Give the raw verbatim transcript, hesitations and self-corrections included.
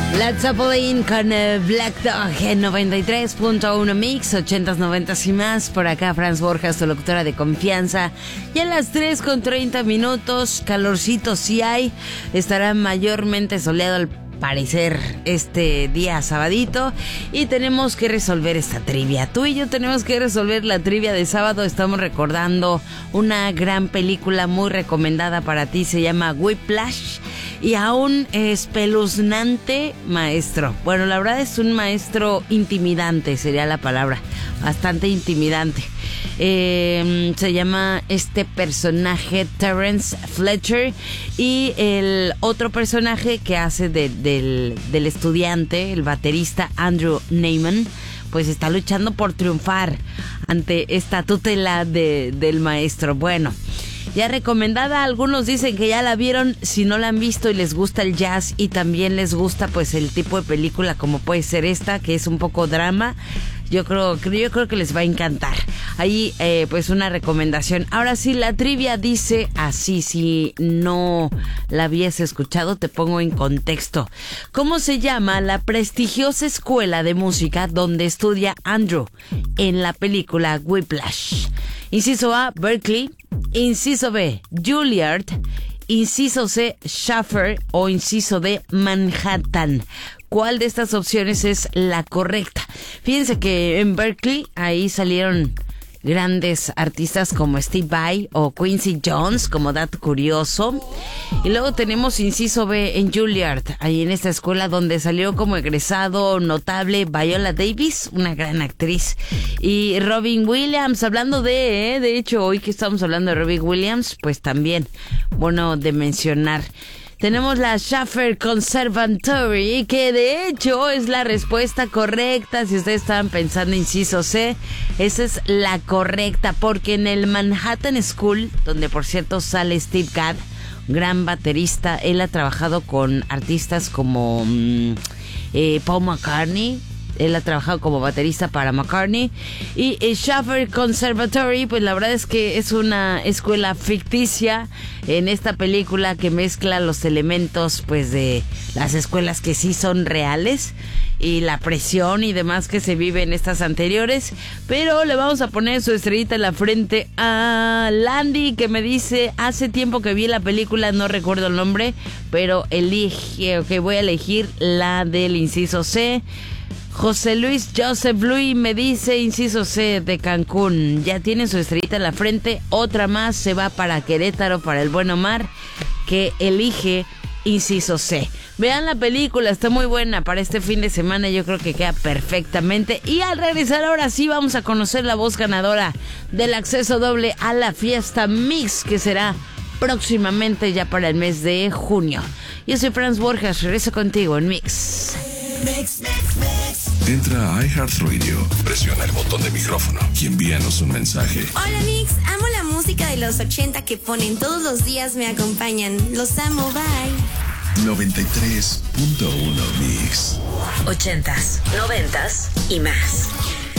Led Zeppelin con uh, Black Dog en noventa y tres punto uno Mix, ochentas, noventas y más. Por acá Franz Borjas, tu locutora de confianza. Y a las tres con treinta minutos, calorcito sí hay. Estará mayormente soleado al parecer este día sabadito. Y tenemos que resolver esta trivia. Tú y yo tenemos que resolver la trivia de sábado. Estamos recordando una gran película muy recomendada para ti. Se llama Whiplash. Y a un espeluznante maestro. Bueno, la verdad es un maestro intimidante, sería la palabra. Bastante intimidante. Eh, se llama este personaje Terence Fletcher. Y el otro personaje que hace de, del, del estudiante, el baterista Andrew Neyman, pues está luchando por triunfar ante esta tutela de, del maestro. Bueno, ya recomendada, algunos dicen que ya la vieron. Si no la han visto y les gusta el jazz y también les gusta pues el tipo de película como puede ser esta, que es un poco drama, yo creo, yo creo que les va a encantar. Ahí eh, pues una recomendación. Ahora sí, la trivia dice así, si no la habías escuchado te pongo en contexto. ¿Cómo se llama la prestigiosa escuela de música donde estudia Andrew en la película Whiplash? Inciso A, Berkeley. Inciso B, Juilliard. Inciso C, Shaffer. O inciso D, Manhattan. ¿Cuál de estas opciones es la correcta? Fíjense que en Berkeley ahí salieron grandes artistas como Steve Vai o Quincy Jones, como dato curioso. Y luego tenemos inciso B en Juilliard, ahí en esta escuela donde salió como egresado notable Viola Davis, una gran actriz, y Robin Williams. Hablando de, eh, de hecho, hoy que estamos hablando de Robin Williams, pues también, bueno, de mencionar. Tenemos la Shaffer Conservatory, que de hecho es la respuesta correcta. Si ustedes estaban pensando inciso C, esa es la correcta, porque en el Manhattan School, donde por cierto sale Steve Gadd, gran baterista, él ha trabajado con artistas como mmm, eh, Paul McCartney. Él ha trabajado como baterista para McCartney. Y el Shaffer Conservatory, pues la verdad es que es una escuela ficticia en esta película que mezcla los elementos pues de las escuelas que sí son reales y la presión y demás que se vive en estas anteriores. Pero le vamos a poner su estrellita en la frente a Landy, que me dice: hace tiempo que vi la película, no recuerdo el nombre, pero elige, ok, voy a elegir la del inciso C. José Luis Joseph Luis me dice inciso C de Cancún. Ya tiene su estrellita en la frente. Otra más se va para Querétaro, para el buen Omar, que elige inciso C. Vean la película, está muy buena para este fin de semana. Yo creo que queda perfectamente. Y al regresar ahora sí vamos a conocer la voz ganadora del acceso doble a la fiesta Mix, que será próximamente ya para el mes de junio. Yo soy Franz Borjas, regreso contigo en Mix. Mix, mix, mix. Entra a iHeartRadio, presiona el botón de micrófono y envíanos un mensaje. Hola Mix, amo la música de los ochenta que ponen todos los días, me acompañan. Los amo, bye. noventa y tres punto uno Mix. Ochentas, noventas y más.